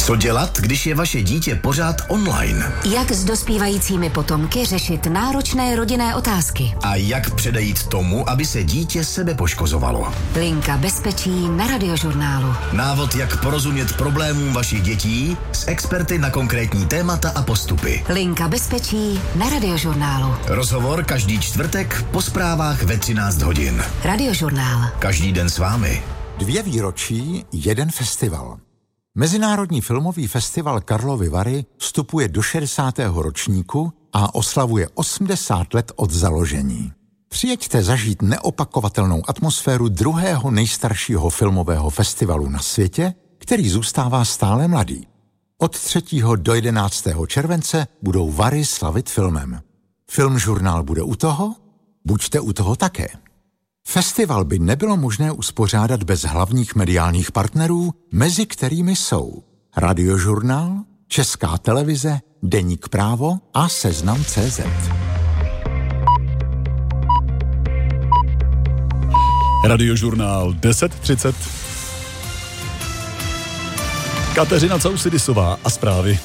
Co dělat, když je vaše dítě pořád online? Jak s dospívajícími potomky řešit náročné rodinné otázky? A jak předejít tomu, aby se dítě sebepoškozovalo? Linka bezpečí na Radiožurnálu. Návod, jak porozumět problémům vašich dětí s experty na konkrétní témata a postupy. Linka bezpečí na Radiožurnálu. Rozhovor každý čtvrtek po zprávách ve 13 hodin. Radiožurnál. Každý den s vámi. 2 výročí, 1 festival. Mezinárodní filmový festival Karlovy Vary vstupuje do 60. ročníku a oslavuje 80 let od založení. Přijeďte zažít neopakovatelnou atmosféru druhého nejstaršího filmového festivalu na světě, který zůstává stále mladý. Od 3. do 11. července budou Vary slavit filmem. Filmžurnál bude u toho? Buďte u toho také. Festival by nebylo možné uspořádat bez hlavních mediálních partnerů, mezi kterými jsou Radiožurnál, Česká televize, Deník Právo a Seznam.cz. Radiožurnál 10:30. Kateřina Causidisová a zprávy.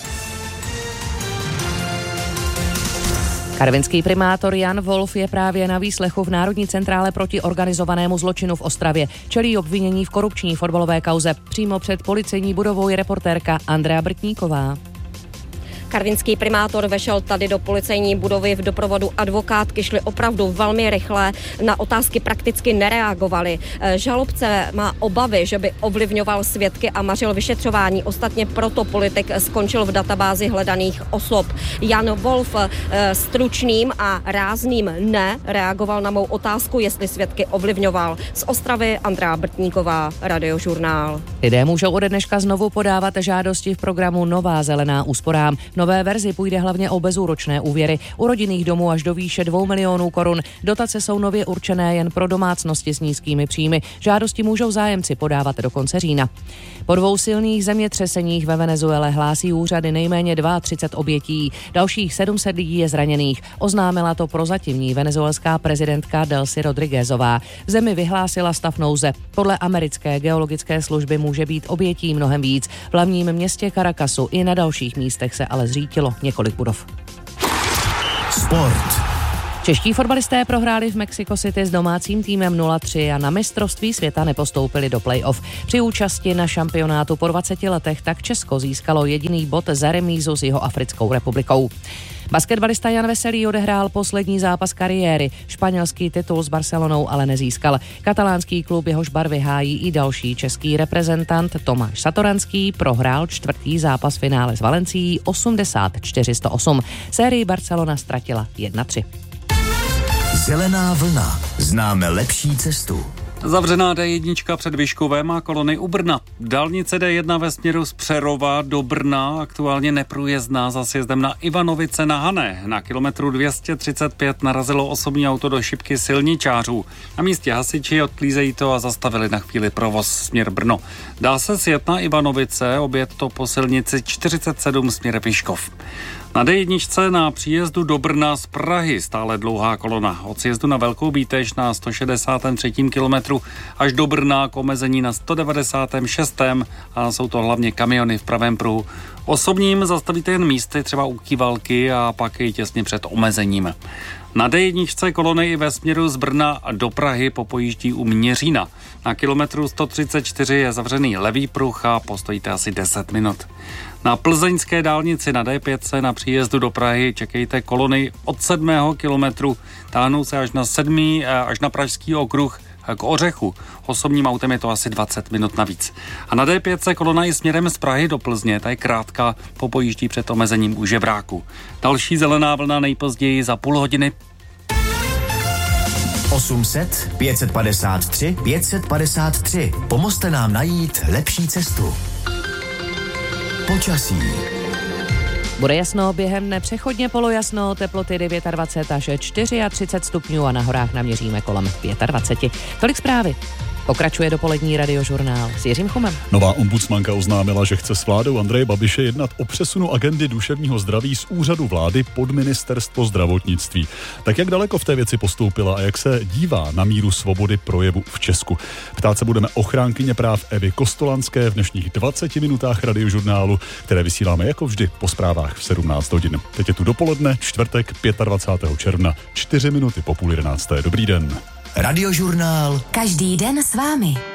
Karvinský primátor Jan Wolf je právě na výslechu v Národní centrále proti organizovanému zločinu v Ostravě. Čelí obvinění v korupční fotbalové kauze. Přímo před policejní budovou je reportérka Andrea Brtníková. Karvinský primátor vešel tady do policejní budovy v doprovodu advokátky, šli opravdu velmi rychle, na otázky prakticky nereagovali. Žalobce má obavy, že by ovlivňoval svědky a mařil vyšetřování. Ostatně proto politik skončil v databázi hledaných osob. Jan Wolf stručným a rázným ne reagoval na mou otázku, jestli svědky ovlivňoval. Z Ostravy Andrea Brtníková, Radiožurnál. Lidé můžou ode dneška znovu podávat žádosti v programu Nová zelená úsporám. Nové verzi půjde hlavně o bezúročné úvěry u rodinných domů až do výše 2 milionů korun. Dotace jsou nově určené jen pro domácnosti s nízkými příjmy. Žádosti můžou zájemci podávat do konce října. Po 2 silných zemětřeseních ve Venezuele hlásí úřady nejméně 32 obětí. Dalších 700 lidí je zraněných. Oznámila to prozatímní venezuelská prezidentka Delcy Rodriguezová. V zemi vyhlásila stav nouze. Podle americké geologické služby může být obětí mnohem víc. V hlavním městě Caracasu i na dalších místech se ale zřítilo několik budov. Sport. Čeští fotbalisté prohráli v Mexico City s domácím týmem 0-3 a na mistrovství světa nepostoupili do play-off. Při účasti na šampionátu po 20 letech tak Česko získalo jediný bod za remízu s Jihoafrickou republikou. Basketbalista Jan Veselý odehrál poslední zápas kariéry. Španělský titul s Barcelonou ale nezískal. Katalánský klub, jehož barvy hájí i další český reprezentant Tomáš Satoranský, prohrál 4. zápas finále s Valencií 84-108. Sérii Barcelona ztratila 1-3. Zelená vlna. Známe lepší cestu. Zavřená D1 před Vyškovem a kolony u Brna. Dálnice D1 ve směru z Přerova do Brna aktuálně neprůjezdná za sjezdem na Ivanovice na Hané. Na kilometru 235 narazilo osobní auto do šipky silničářů. Na místě hasiči odklízejí to a zastavili na chvíli provoz směr Brno. Dá se sjet na Ivanovice, objet to po silnici 47 směr Vyškov. Na D1 na příjezdu do Brna z Prahy stále dlouhá kolona. Od sjezdu na Velkou Bítež na 163. kilometru až do Brna k omezení na 196. a jsou to hlavně kamiony v pravém pruhu. Osobním zastavíte jen místy, třeba u Kývalky a pak i těsně před omezením. Na D1 kolony i ve směru z Brna do Prahy popojíždí u Měřína. Na kilometru 134 je zavřený levý pruh a postojíte asi 10 minut. Na plzeňské dálnici na D5 na příjezdu do Prahy čekejte kolony od 7. kilometru. Táhnou se až na Pražský okruh k Ořechu. Osobním autem je to asi 20 minut navíc. A na D5 kolona i směrem z Prahy do Plzně, ta je krátká, popojíždí před omezením u Žebráku. Další zelená vlna nejpozději za půl hodiny. 800 553 553. Pomozte nám najít lepší cestu. Počasí. Bude jasno, během dne přechodně polojasno, teploty 29 až 34 stupňů a na horách naměříme kolem 25. Tolik zprávy. Pokračuje dopolední Radiožurnál s Jiřím Chumem. Nová ombudsmanka oznámila, že chce s vládou Andreje Babiše jednat o přesunu agendy duševního zdraví z úřadu vlády pod ministerstvo zdravotnictví. Tak jak daleko v té věci postoupila a jak se dívá na míru svobody projevu v Česku? Ptát se budeme ochránkyně práv Evy Kostolanské v dnešních 20 minutách Radiožurnálu, které vysíláme jako vždy po zprávách v 17 hodin. Teď je tu dopoledne, čtvrtek 25. června, 4 minuty po 10:30. Dobrý den. Radiožurnál. Každý den s vámi.